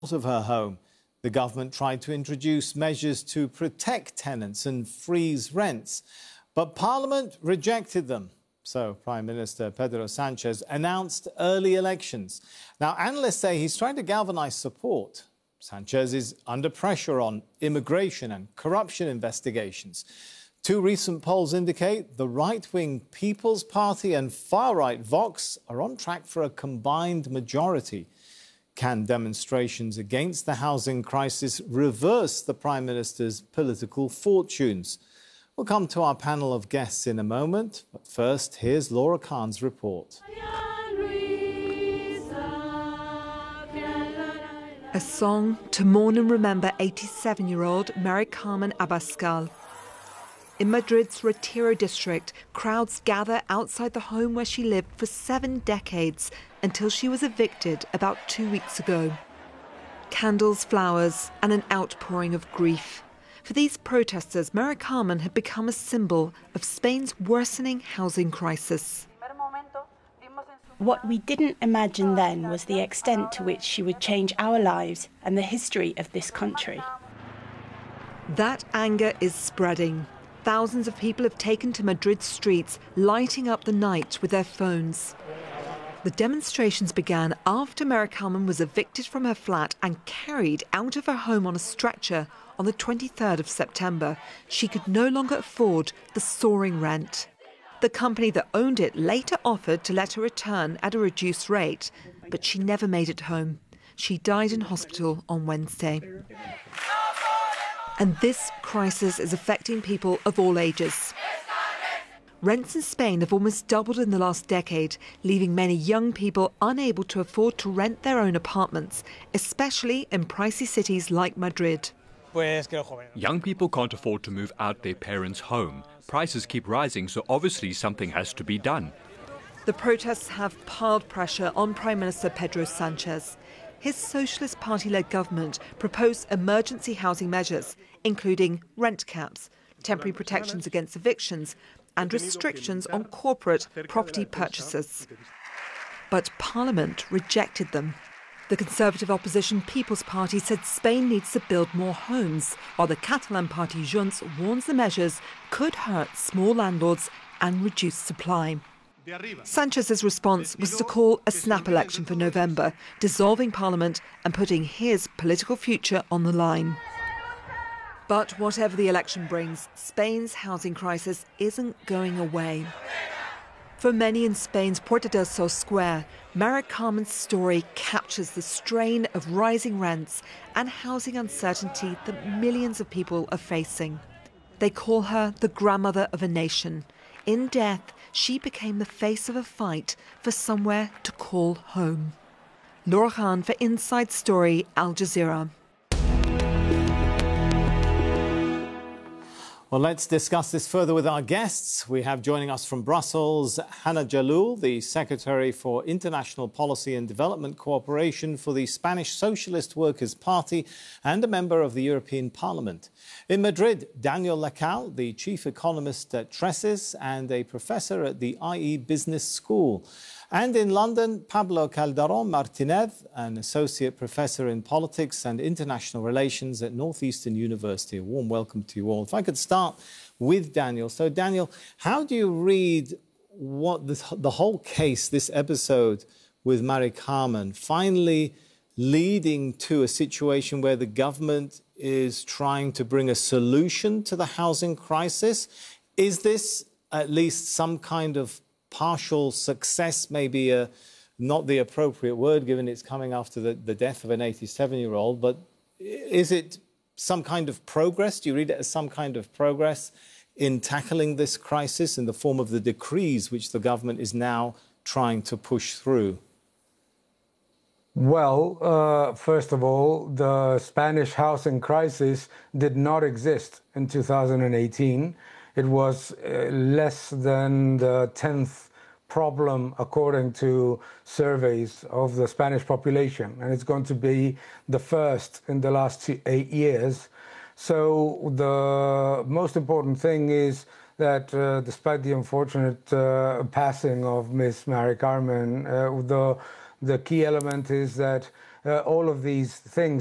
of her home. The government tried to introduce measures to protect tenants and freeze rents, but Parliament rejected them. So Prime Minister Pedro Sanchez announced early elections. Now, analysts say he's trying to galvanise support. Sanchez is under pressure on immigration and corruption investigations. Two recent polls indicate the right-wing People's Party and far-right Vox are on track for a combined majority. Can demonstrations against the housing crisis reverse the Prime Minister's political fortunes? We'll come to our panel of guests in a moment, but first, here's Laura Khan's report. A song to mourn and remember 87-year-old Mary Carmen Abascal. In Madrid's Retiro district, crowds gather outside the home where she lived for 7 decades until she was evicted about 2 weeks ago. Candles, flowers, and an outpouring of grief. For these protesters, Mary Carmen had become a symbol of Spain's worsening housing crisis. What we didn't imagine then was the extent to which she would change our lives and the history of this country. That anger is spreading. Thousands of people have taken to Madrid's streets, lighting up the night with their phones. The demonstrations began after Mary Carmen was evicted from her flat and carried out of her home on a stretcher on the 23rd of September. She could no longer afford the soaring rent. The company that owned it later offered to let her return at a reduced rate, but she never made it home. She died in hospital on Wednesday. And this crisis is affecting people of all ages. Rents in Spain have almost doubled in the last decade, leaving many young people unable to afford to rent their own apartments, especially in pricey cities like Madrid. Young people can't afford to move out their parents' home. Prices keep rising, so obviously something has to be done. The protests have piled pressure on Prime Minister Pedro Sanchez. His Socialist Party-led government proposed emergency housing measures, including rent caps, temporary protections against evictions, and restrictions on corporate property purchases. But Parliament rejected them. The Conservative opposition People's Party said Spain needs to build more homes, while the Catalan party Junts warns the measures could hurt small landlords and reduce supply. Sanchez's response was to call a snap election for November, dissolving Parliament and putting his political future on the line. But whatever the election brings, Spain's housing crisis isn't going away. For many in Spain's Puerta del Sol square, Mary Carmen's story captures the strain of rising rents and housing uncertainty that millions of people are facing. They call her the grandmother of a nation. In death, she became the face of a fight for somewhere to call home. Laura Khan for Inside Story, Al Jazeera. Well, let's discuss this further with our guests. We have joining us from Brussels, Hannah Jalloul, the Secretary for International Policy and Development Cooperation for the Spanish Socialist Workers' Party and a member of the European Parliament. In Madrid, Daniel Lacalle, the Chief Economist at Tresses and a professor at the IE Business School. And in London, Pablo Calderón Martínez, an Associate Professor in Politics and International Relations at Northeastern University. A warm welcome to you all. If I could start with Daniel. So, Daniel, how do you read what the whole case, this episode with Mary Carmen, finally leading to a situation where the government is trying to bring a solution to the housing crisis? Is this at least some kind of partial success, maybe not the appropriate word given it's coming after the death of an 87-year-old, but is it some kind of progress? Do you read it as some kind of progress in tackling this crisis in the form of the decrees which the government is now trying to push through? Well, first of all, the Spanish housing crisis did not exist in 2018. It was less than the 10th problem according to surveys of the Spanish population, and it's going to be the first in the last 8 years. So the most important thing is that despite the unfortunate passing of Miss Mary Carmen, the key element is that all of these things.